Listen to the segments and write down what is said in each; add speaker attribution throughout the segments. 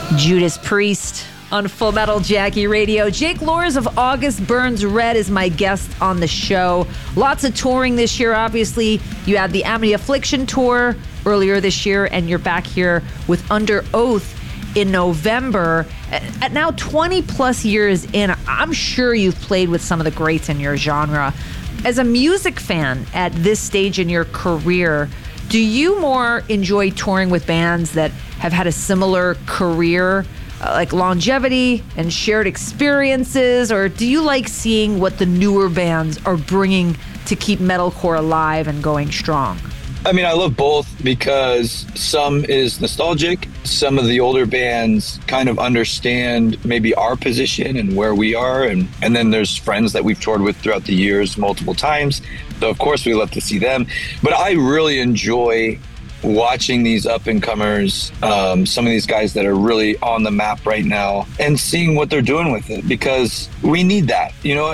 Speaker 1: Judas Priest on Full Metal Jackie Radio. Jake Luhrs of August Burns Red is my guest on the show. Lots of touring this year, obviously. You had the Amity Affliction tour earlier this year, and you're back here with Under Oath in November. At now 20 plus years in, I'm sure you've played with some of the greats in your genre. As a music fan at this stage in your career, do you more enjoy touring with bands that have had a similar career, like longevity and shared experiences, or do you like seeing what the newer bands are bringing to keep metalcore alive and going strong?
Speaker 2: I mean, I love both because some is nostalgic. Some of the older bands kind of understand maybe our position and where we are. And then there's friends that we've toured with throughout the years multiple times. So, of course, we love to see them. But I really enjoy watching these up-and-comers, some of these guys that are really on the map right now, and seeing what they're doing with it, because we need that,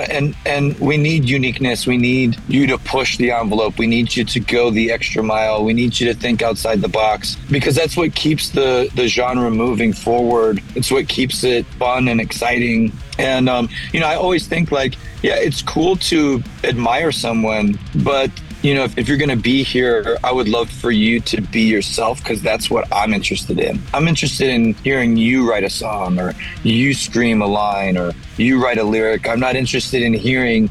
Speaker 2: and we need uniqueness. We need you to push the envelope. We need you to go the extra mile. We need you to think outside the box, because that's what keeps the genre moving forward. It's what keeps it fun and exciting. And, I always think it's cool to admire someone, but if you're going to be here, I would love for you to be yourself, because that's what I'm interested in. I'm interested in hearing you write a song, or you scream a line, or you write a lyric. I'm not interested in hearing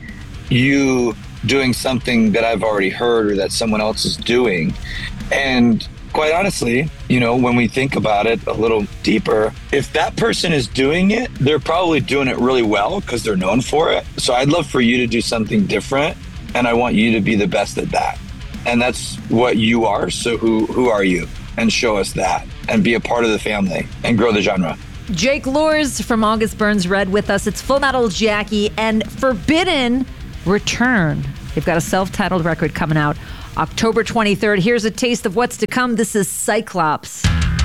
Speaker 2: you doing something that I've already heard or that someone else is doing. And quite honestly, when we think about it a little deeper, if that person is doing it, they're probably doing it really well because they're known for it. So I'd love for you to do something different. And I want you to be the best at that. And that's what you are. So who are you? And show us that. And be a part of the family. And grow the genre.
Speaker 1: Jake Luhrs from August Burns Red with us. It's Full Metal Jackie and Forbidden Return. They've got a self-titled record coming out October 23rd. Here's a taste of what's to come. This is Cyclops.